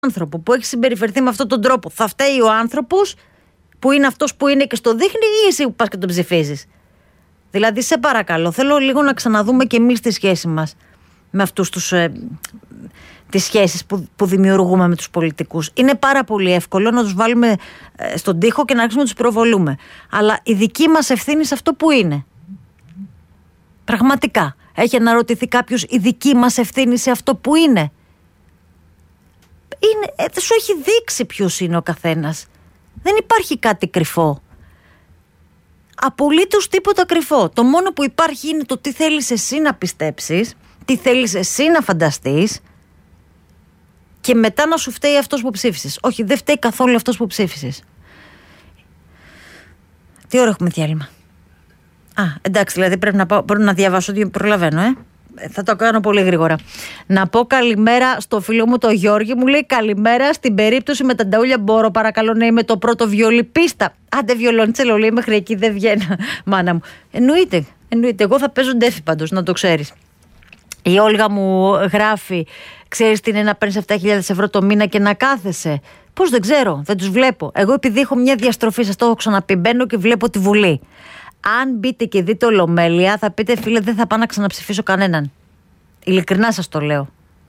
άνθρωπο που έχει συμπεριφερθεί με αυτόν τον τρόπο, θα φταίει ο άνθρωπος που είναι αυτός που είναι και στο δείχνει, ή εσύ που πας και τον ψηφίζεις? Δηλαδή, σε παρακαλώ, θέλω λίγο να ξαναδούμε και εμείς τη σχέση μας με αυτούς τις σχέσεις που δημιουργούμε με τους πολιτικούς. Είναι πάρα πολύ εύκολο να τους βάλουμε στον τοίχο και να αρχίσουμε να τους προβολούμε. Αλλά η δική μας ευθύνη σε αυτό που είναι. Πραγματικά. Έχει αναρωτηθεί κάποιος η δική μας ευθύνη σε αυτό που είναι? Σου έχει δείξει ποιος είναι ο καθένας. Δεν υπάρχει κάτι κρυφό. Απολύτως τίποτα κρυφό. Το μόνο που υπάρχει είναι το τι θέλεις εσύ να πιστέψεις, τι θέλεις εσύ να φανταστείς, και μετά να σου φταίει αυτός που ψήφισες. Όχι, δεν φταίει καθόλου αυτός που ψήφισες. Τι ώρα έχουμε διάλειμμα? Εντάξει, δηλαδή πρέπει να διαβάσω ότι προλαβαίνω, θα το κάνω πολύ γρήγορα. Να πω καλημέρα στο φίλο μου το Γιώργη. Μου λέει καλημέρα. Στην περίπτωση με τα νταούλια μπορώ παρακαλώ να είμαι το πρώτο βιολιπίστα? Άντε βιολοντσέλο, λέει, μέχρι εκεί δεν βγαίνω, μάνα μου. Εννοείται. Εγώ θα παίζω ντέφι πάντως, να το ξέρεις. Η Όλγα μου γράφει, ξέρεις τι είναι να παίρνεις 7.000 ευρώ το μήνα και να κάθεσαι? Πώς, δεν ξέρω, δεν τους βλέπω. Εγώ επειδή έχω μια διαστροφή, σας το έχω ξαναπεί, μπαίνω και βλέπω τη Βουλή. Αν μπείτε και δείτε Ολομέλεια, θα πείτε, φίλε, δεν θα πάω να ξαναψηφίσω κανέναν. Ειλικρινά σας το λέω.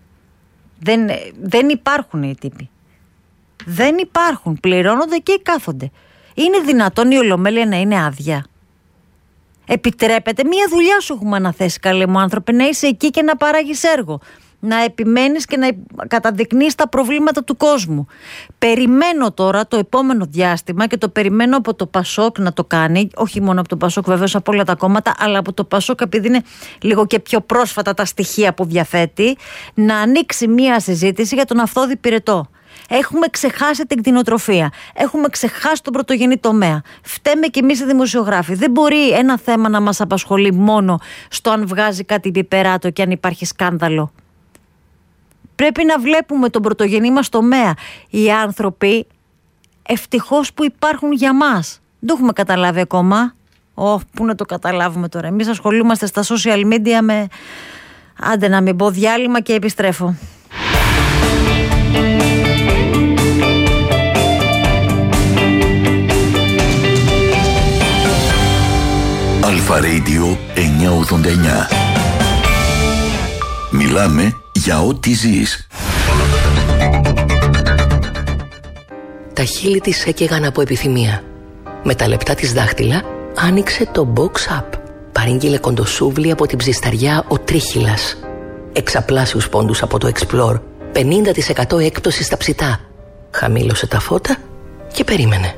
Δεν υπάρχουν οι τύποι. Δεν υπάρχουν. Πληρώνονται και κάθονται. Είναι δυνατόν η Ολομέλεια να είναι άδεια? Επιτρέπεται, μία δουλειά σου έχουμε αναθέσει, καλέ μου άνθρωπε, να είσαι εκεί και να παράγεις έργο. Να επιμένεις και να καταδεικνύεις τα προβλήματα του κόσμου. Περιμένω τώρα το επόμενο διάστημα, και το περιμένω από το Πασόκ να το κάνει, όχι μόνο από το Πασόκ βεβαίως, από όλα τα κόμματα, αλλά από το Πασόκ, επειδή είναι λίγο και πιο πρόσφατα τα στοιχεία που διαθέτει, να ανοίξει μία συζήτηση για τον Αυθόδη Πυρετό. Έχουμε ξεχάσει την κτηνοτροφία. Έχουμε ξεχάσει τον πρωτογενή τομέα. Φταίμε κι εμείς οι δημοσιογράφοι. Δεν μπορεί ένα θέμα να μας απασχολεί μόνο στο αν βγάζει κάτι πιπεράτο και αν υπάρχει σκάνδαλο. Πρέπει να βλέπουμε τον πρωτογενή μας τομέα. Οι άνθρωποι ευτυχώς που υπάρχουν για μας. Δεν το έχουμε καταλάβει ακόμα. Πού να το καταλάβουμε τώρα? Εμείς ασχολούμαστε στα social media με... Άντε να μην πω διάλειμμα και επιστρέφω. Αλφα Radio 989. Μιλάμε για ό,τι ζεις. Τα χείλη της έκαιγαν από επιθυμία. Με τα λεπτά της δάχτυλα άνοιξε το Box Up. Παρήγγειλε κοντοσούβλι από την ψισταριά ο Τρίχυλας. Εξαπλάσιους πόντους από το Explore. 50% έκπτωση στα ψητά. Χαμήλωσε τα φώτα και περίμενε.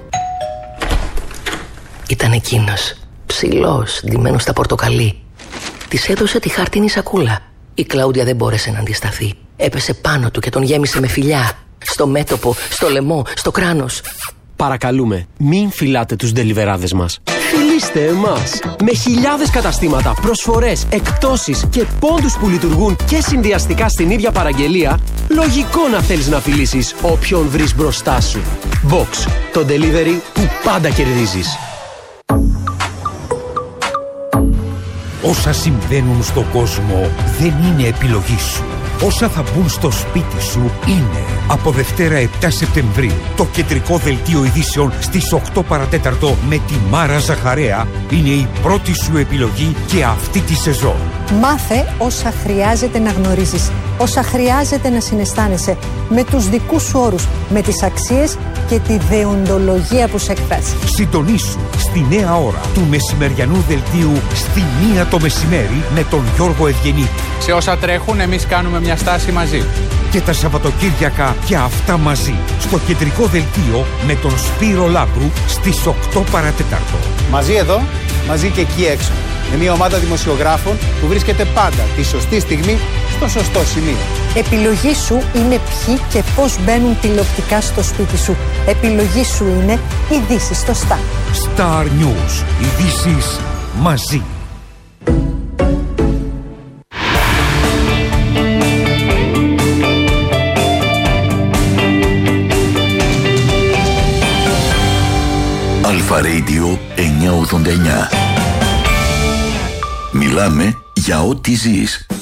Ήταν εκείνος, ψηλός, ντυμένος στα πορτοκαλί. Της έδωσε τη χάρτινη σακούλα. Η Κλάουδια δεν μπόρεσε να αντισταθεί. Έπεσε πάνω του και τον γέμισε με φιλιά. Στο μέτωπο, στο λαιμό, στο κράνος. Παρακαλούμε, μην φυλάτε τους ντελιβεράδες μας. Φιλήστε εμάς. Με χιλιάδες καταστήματα, προσφορές, εκπτώσεις και πόντους που λειτουργούν και συνδυαστικά στην ίδια παραγγελία, λογικό να θέλεις να φιλήσεις όποιον βρεις μπροστά σου. Box, το delivery που πάντα κερδίζεις. Όσα συμβαίνουν στον κόσμο δεν είναι επιλογή σου. Όσα θα μπουν στο σπίτι σου είναι. Από Δευτέρα 7 Σεπτεμβρίου, το κεντρικό δελτίο ειδήσεων στις 8 παρατέταρτο με τη Μάρα Ζαχαρέα είναι η πρώτη σου επιλογή και αυτή τη σεζόν. Μάθε όσα χρειάζεται να γνωρίζεις, όσα χρειάζεται να συναισθάνεσαι, με τους δικούς σου όρους, με τις αξίες και τη δεοντολογία που σε εκφράζει. Συντονίσου στη νέα ώρα του μεσημεριανού δελτίου στη 1 το μεσημέρι με τον Γιώργο Ευγενίτη. Σε όσα τρέχουν εμείς κάνουμε μια στάση μαζί. Και τα Σαββατοκύριακα και αυτά μαζί στο κεντρικό δελτίο με τον Σπύρο Λάμπρου στις 8 παρατέταρτο. Μαζί εδώ, μαζί και εκεί έξω. Με μια ομάδα δημοσιογράφων που βρίσκεται πάντα τη σωστή στιγμή στο σωστό σημείο. Επιλογή σου είναι ποιοι και πώς μπαίνουν τηλεοπτικά στο σπίτι σου. Επιλογή σου είναι ειδήσεις στο Star. Star News. Ειδήσεις μαζί. Αλφα Radio 989. Μιλάμε για ό,τι ζεις.